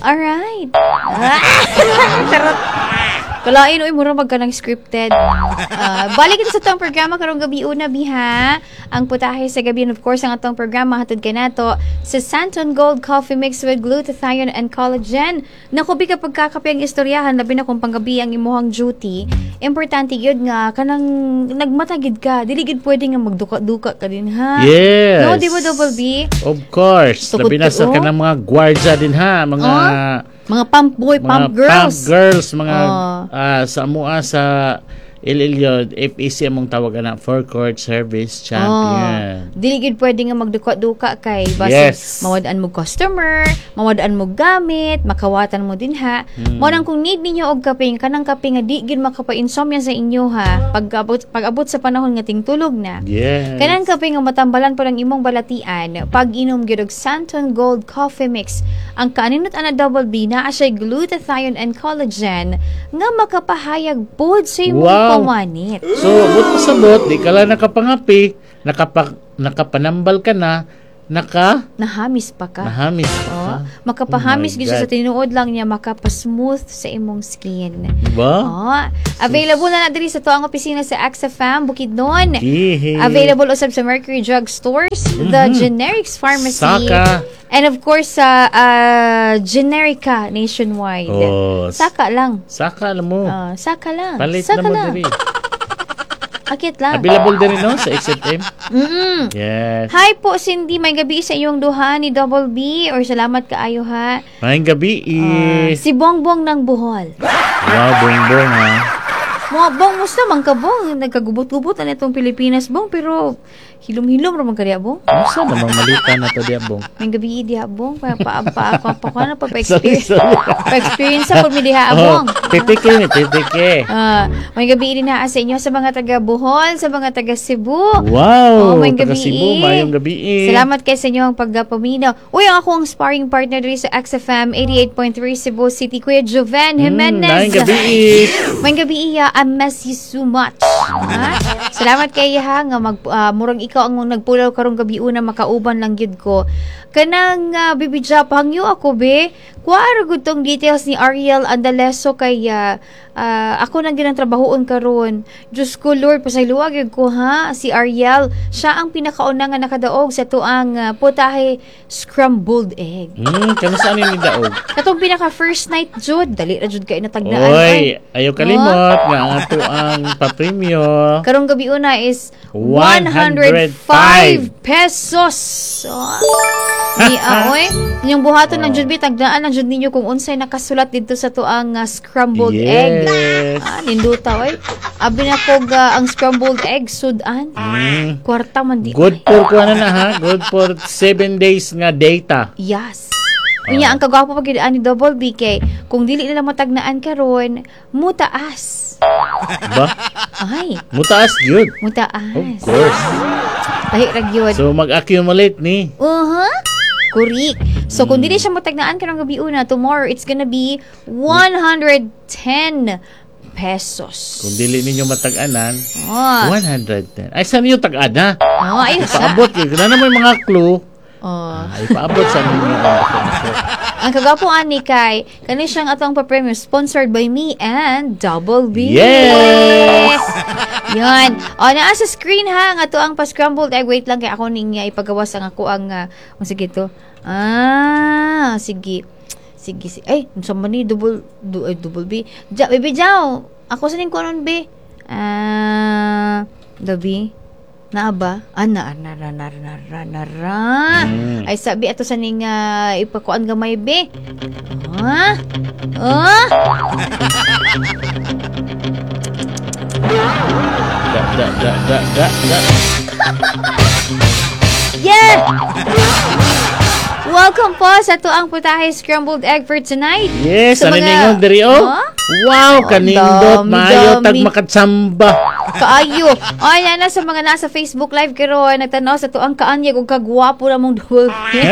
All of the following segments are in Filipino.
Alright. Charot. Kalain, uy, mura magkanang scripted. Balik ito sa itong programa karong gabi una, biha. Ang putahe sa gabi, and of course, ang atong programa hatod ka nato sa Santon Gold Coffee Mix with glutathione and collagen. Nakubi kapag kakapi ang istoryahan, labi na kung panggabi ang imuhang duty, importante yun nga, kanang nagmatagid ka, diligid pwede nga magduka-duka ka din, ha? Yes. No, di ba, Double B? Of course. Labi na sa kanang mga gwardya din, ha? Mga pump boy, pump girls. Pump girls, mga sa mua sa Ililio, FEC among tawagan na forecourt service champion. Diligid pwede nga magduka-duka kay base Yes. mawadaan mo customer, mawadaan mo gamit, makawatan mo din ha. Mo nang kung need ninyo og kape, kanang kape nga di gid makapa-insomnia sa inyo ha. Pag-abot sa panahon nga tingtulog na. Yes. Kanang kape nga matambalan pa lang imong balatian, pag-inom gyud og Santon Gold Coffee Mix. Ang kaninot ana Double B naa siya glutathione and collagen nga makapahayag pod sa imong pawanit. So, but sa bot, di ka lang nakapangapi, nakapanambal ka na, nahamis pa ka. Nahamis pa ka. Makapahamis gid sa tinuod lang niya, makapasmooth sa imong skin. Diba? Available na diri sa tuang opisina sa AXAFAM Bukidnon. Hihi. Available usab sa Mercury Drug Stores, the Generics Pharmacy, Saka. and of course sa Generica nationwide. Saka lang. Saka alam mo. Saka lang. Palit Saka na mo lang. diri. Akit lang. Available din no sa XFM. Yes. Hi po Cindy, may gabi sa iyong duha ni Double B, or salamat kaayo ha. Ngayong gabi Si Bongbong ng Bohol. Wow, bongbong ha. Mga bong, musta man ka bong? Nagkagubot-gubot na itong Pilipinas bong, pero hilom-hilom naman ka diya bong. Musta namang malita na to diya bong? May gabi diya bong, pa-experience sa pag mi diha bong. Titike ni, titike. May gabi din na sa inyo sa mga taga Bohol, sa mga taga Cebu. Wow, may taga gabi. Cebu, mayong gabi. Salamat kayo sa inyo ang pagpaminaw. Uy, ang akong sparring partner diri sa XFM 88.3 Cebu City, Kuya Joven Jimenez. Mayong gabi. May gabi iya, I miss you so much. Salamat kayo ha, nga murag ikaw ang nagpulaw karong gabi una, makauban lang gyud ko. Kanang bibidya pangyo ako be. Kuara gud tong details ni Ariel Andaleso kay ako nang ginantrabahoon karon. Diyos ko Lord, pasayloa gyud ko ha. Si Ariel, siya ang pinakauna nga nakadaog sa tuang putahe scrambled egg. Kano saan ni daog? Katong pinaka first night jud, dali ra jud kay natagnaan. Oy, ayaw kalimot nga ang ato ang papremyo. Karong gabi una is 105 pesos. Oy, inyong buhaton lang jud bi, tagdaan lang jud ninyo kung unsay nakasulat dito sa tuang scrambled egg. Ninduta oy. Abi na kog ang scrambled egg sudan. Kwarta man di. Good for kuana na ha. Good for 7 days nga data. Yes. Unya ang kagwapo pag ni Double BK, kung dili nila matagnaan karon, mutaas. Ba? Ay. Mutaas gyud. Mutaas. Of course. Tahi ra gyud. So mag-accumulate ni. Correct. So, kung dili siya matagnaan karong gabi una, tomorrow, it's gonna be 110 pesos. Kung dili ninyo matag-anan, 110. Ay, saan ninyo tag-ana? Ayun siya. Ipaabot yun. Kung na naman mga clue, ipaabot sa ninyo. Ang kagapo ani kay, kani siyang atong pa-premium, sponsored by me and Double B. Yes! Yan. Naa sa screen ha, nga to ang pa-scrambled egg. Wait lang kay ako ning ipagawas ang ako ang, sige to. Sige. Ay, sa mani, double B. Baby Jow, ako sa ning kuanon B. Dabi. Naa ba? Ay, sabi ato sa ning ipakuan gamay be. Yeah! Welcome po sa tuang putahe scrambled egg for tonight. Yes, sa ano ningon diri Wow, kanindot maayo tag makatsamba. Kaayo. Ay, na sa mga nasa Facebook Live karon nagtanaw sa tuang kaanyag ug kagwapo na mong duhol.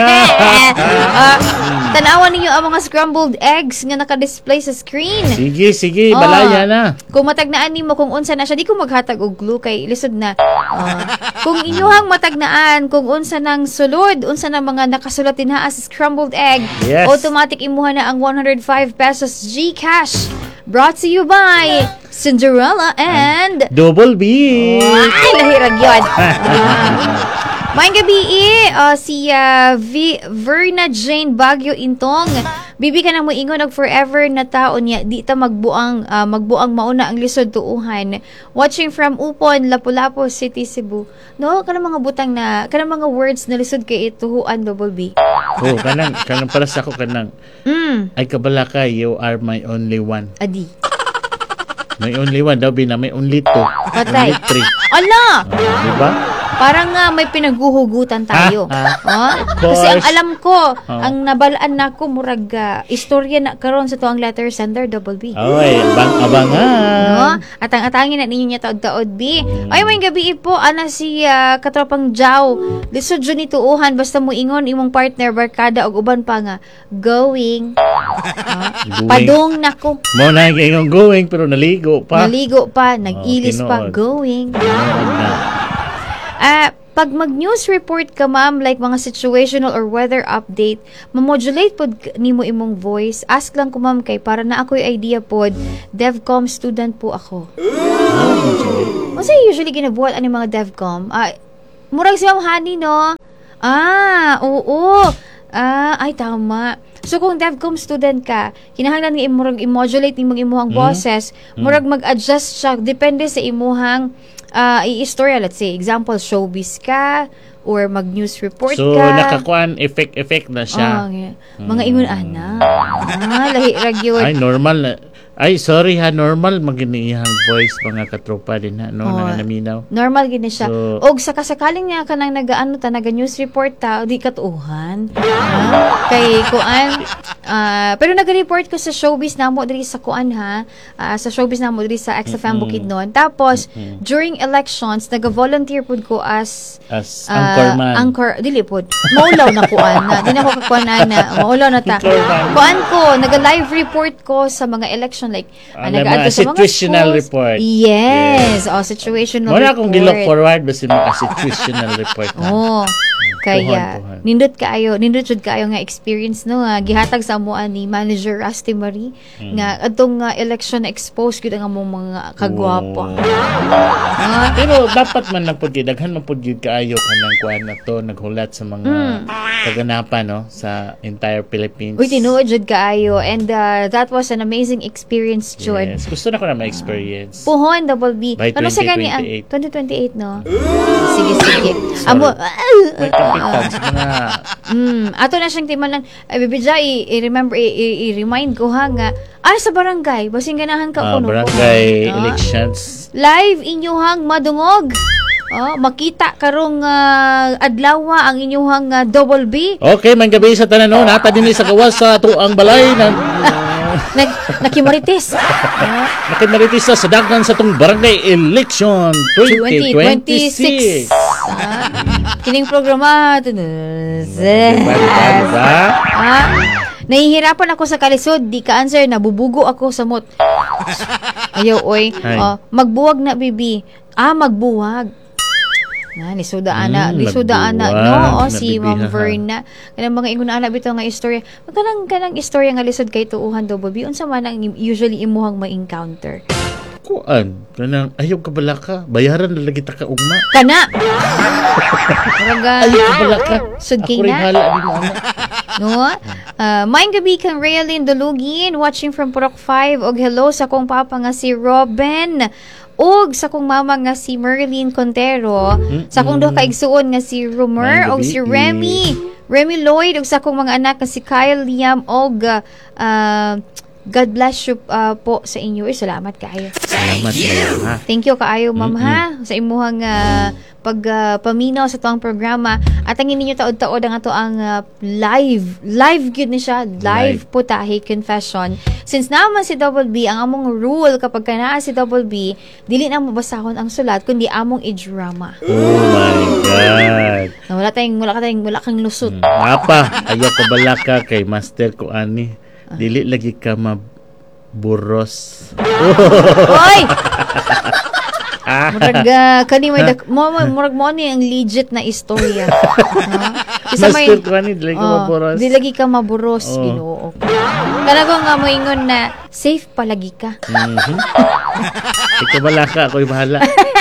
Tanawan niyo ang mga scrambled eggs nga naka-display sa screen. Sige, balaya na. Kung matagnaan nimo kung unsa na siya, di ko maghatag og glue kay lisod na. Kung inyuhang matagnaan kung unsa nang sulod, unsa na mga nakasulat din naa sa scrambled egg, Yes. automatic imuha na ang 105 pesos GCash. Brought to you by Cinderella and Double B. ay, lahirag yun. Maayong gabi si Verna Jane Baguio Intong. Bibi ka na mo ingon og forever na taon niya. Di ta magbuang mauna ang lisod tuuhan. Watching from Upon, Lapu-Lapu City, Cebu. No, kanang mga butang na, kanang mga words na lisod kay ituhuan Double B. Oh, kanang para sa ako kanang. Ay kabala ka, you are my only one. Adi. May only one daw na may only two. Patay. Only three. Ala! Di ba? Parang may pinaghuhugutan tayo. Kasi course. ang alam ko, ang nabalaan nako murag istorya na karon sa tuang letter sender Double B. Oy, abangan. No? Atang-atangin na ninyo niya taod-taod B. Ay, may gabi po, ana si katropang Jaw. Lisod dyan ituuhan, basta mo ingon, imong partner, barkada, o uban pa nga, going. Padong nako. Mo na yung going, pero naligo pa. Naligo pa, nag-ilis pa, tinuod. going. Na. Pag mag-news report ka, ma'am, like mga situational or weather update, mamodulate pod nimo imong voice. Ask lang ko, ma'am, kay para na ako'y idea pod. DevCom student po ako. Kasi usually ginabuhat ani mga DevCom. Murag si Ma'am Honey, no? Oo. Ay, tama. So, kung DevCom student ka, kinahanglan nga murag i-modulate nimong imuhang boses, murag mag-adjust siya, depende sa imuhang i-istorya. Let's say, example, showbiz ka, or mag-news report So, ka. nakakuan, effect na siya. Mga ingon, lahi ragyon. Ay, normal na. Ay, sorry ha, normal maginihang voice mga katropa din ha, no, naminaw. Normal gini siya. So, Og sakasakaling nga kanang naga-news report ta, di katuuhan. Kay kuan pero nag-report ko sa showbiz namo diri sa kuan ha. Sa showbiz namo diri sa XFM Bukidnon. Tapos during elections naga-volunteer pud ko as anchorman. Anchor dili pud. Maulaw na kuan na. Di na ko kakuanan na. Maulaw na ta. Kuan ko, naga-live report ko sa mga election like nag-add sa mga situational schools. report. Yes. Situational Muna report. akong gi-look forward basta mga situational report na. Kaya Tuhan. nindot jud kaayo nga experience no nga gihatag sa amo ni Manager Rusty Marie nga adtong election na expose gyud ang among mga kagwapo. Pero dapat man lang pud daghan man pud gyud kaayo kanang kuan na to naghulat sa mga kaganapan no sa entire Philippines. Uy, tinuod jud kaayo and that was an amazing experience jud. Yes. Gusto na ko na ma-experience. Puhon Double B. By Ano sa gani 2028. 2028 no? Sige. Amo May kapitan sa mga ato na siyang timalan. Bibidya, i-remember, i-remind ko ha nga, sa barangay, basing ganahan ka kuno. barangay elections. Live inyuhang madungog. Makita karong adlaw ang inyuhang Double B. Okay, man gabi sa tanan no, nata dinhi sa gawas sa tuang balay na Nakimarites. nakimaritis sa dagan sa tong barangay election 2026. Kining programa. Nahihirapan ako sa kalisod, di ka answer, nabubugo ako sa mot. Ayaw, oy. Magbuwag na, bibi. Magbuwag. Lisuda ana, no? Si Ma'am Verna. Kanang mga ingon ana bitaw nga istorya. Kanang istorya nga lisod kay tuuhan Double B. Unsa man ang usually imuhang ma-encounter? Kuan, kanang ayaw ka bala ka, bayaran na lagi ta ka ugma. Kana. Ayaw ka bala ka. Sud Ako rin hala di mo ana. No? Maayong gabi kang Raylin Dulugin, watching from Purok 5. Og hello sa kong papa nga si Robin. Og sa kong mama nga si Merlin Contero. Sa kong duha ka igsuon nga si Romer og si Remy Lloyd. Og sa kong mga anak nga si Kyle, Liam og God bless you po sa inyo. Salamat kaayo. Salamat kayo ha. Thank you kaayo, ma'am ha, sa imuhang pagpaminaw sa tuang programa. At ang ninyo taod-taod ang ato ang live gyud ni siya. Live po tahi confession. Since naman si Double B, ang among rule kapag kanaa si Double B, dili na mo basahon ang sulat kundi among i-drama. Oh my God. Wala kang lusot. Apa, ayaw ka bala ka kay master ko ani. Dili lagi ka maburos. Hoy! Murag kani may murag mo ni ang legit na istorya. Isa Mas may good ko ni, dili ko maburos. di lagi ka maburos, Ginoo. Kanago nga mo ingon na safe palagi ka. Ikaw bala ka, ako'y bahala.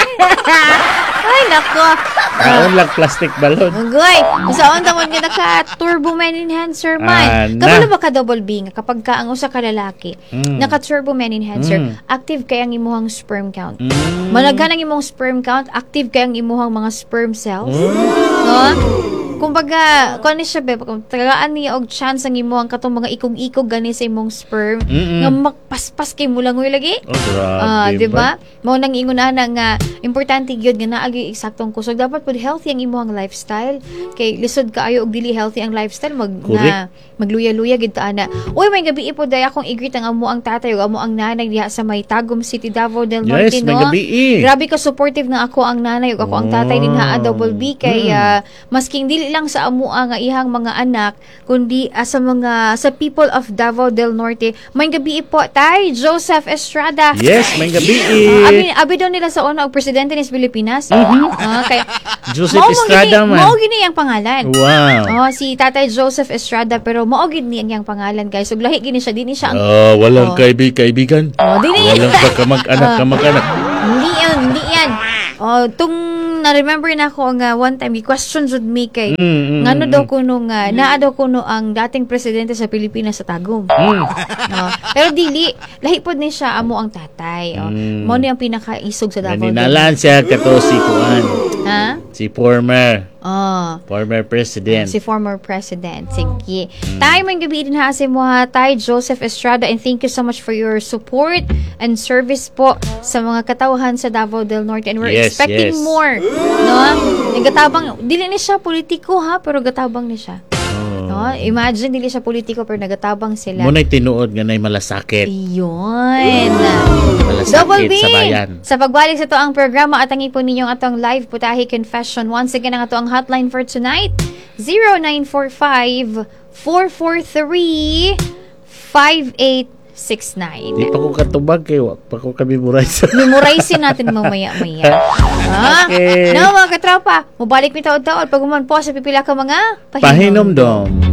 Ay nako. Kaon lang plastic balon. Ugoy, saan tamon nga naka turbo man enhancer man. Kabalo ba ka double B nga kapag ka ang usa ka lalaki, naka turbo man enhancer, active kay ang imuhang sperm count. Malaghan ang imong sperm count, active kay ang imuhang mga sperm cells. No? Kumbaga, kung ano siya, tagaan niya og chance ang imuhang katong mga ikog-ikog gani sa imong sperm nga magpaspas kay mo lang lagi. Oh, grabe. Diba? Mao nang ingunana nga importante gyud nga naa gyud eksaktong kusog. Dapat pud healthy ang imuhang lifestyle. Kay lisod kaayo og dili healthy ang lifestyle magluya-luya gid ta ana. Uy, may gabi po day akong i-greet ang amo ang tatay ug amo ang nanay diha sa may Tagum City, Davao del Norte, yes, no? may gabi. Grabe ka supportive nga ako ang nanay ug ako ang tatay din ha Double B kay masking dili lang sa amo nga ihang mga anak kundi sa people of Davao del Norte. May gabi po tay Joseph Estrada. Yes, may gabi. Abi daw nila sa una og presidente ni Pilipinas. Kay Joseph Estrada man. Mao gini ang pangalan. Wow. Si Tatay Joseph Estrada pero mao gid ni ang pangalan guys. Ug lahi gini siya dinhi siya. Walang kaibigan. Dili. Walang kamag-anak. Hindi yan. Tung na-remember na ako nga one time i-question jud me kay ngano daw kuno nga naa daw kuno ang dating presidente sa Pilipinas sa Tagum. Pero dili lahi pod ni siya amo ang tatay. Mao ni ang pinakaisog sa Davao. Ninalan siya kato si Kuan. Si former president. Si former president. Sige. Tayo may gabi din ha sa mo ha tay Joseph Estrada, and thank you so much for your support and service po sa mga katawhan sa Davao del Norte, and we're expecting more. No? Nagatabang dili ni siya politiko ha, pero gatabang ni siya. No? Imagine dili siya politiko pero nagatabang sila. Muna'y tinuod nga na'y malasakit. Iyon. Malasakit sa bayan. Sa pagbalik sa to ang programa, atangi po ninyong atong live putahi confession. Once again, ang ato ang hotline for tonight, 0945-443-5869. Di pa ko katubag kayo. Pa ko kami memorize. Memorizein natin mamaya-maya. Okay. Mga katropa, mabalik mi taod-taod. Pag po sa pipila ka mga Pahinomdom.